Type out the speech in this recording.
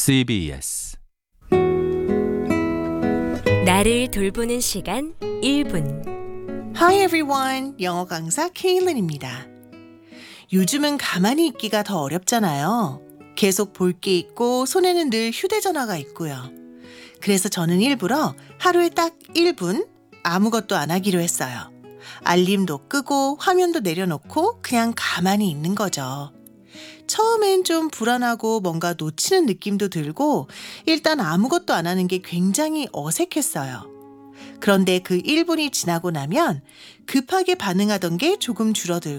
CBS 나를 돌보는 시간 1분. Hi everyone, 영어 강사 케일린입니다. 요즘은 가만히 있기가 더 어렵잖아요. 계속 볼 게 있고 손에는 늘 휴대전화가 있고요. 그래서 저는 일부러 하루에 딱 1분 아무것도 안 하기로 했어요. 알림도 끄고 화면도 내려놓고 그냥 가만히 있는 거죠. 처음엔 좀 불안하고 뭔가 놓치는 느낌도 들고 일단 아무것도 안 하는 게 굉장히 어색했어요. 그런데 그 1분이 지나고 나면 급하게 반응하던 게 조금 줄어들고